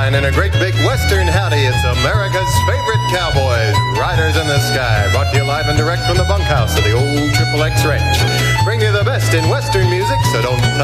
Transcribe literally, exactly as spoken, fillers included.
line and a great big western howdy. It's America's favorite cowboys, Riders in the Sky, brought to you live and direct from the bunkhouse of the old Triple X Ranch. Bring you the best in western music, so don't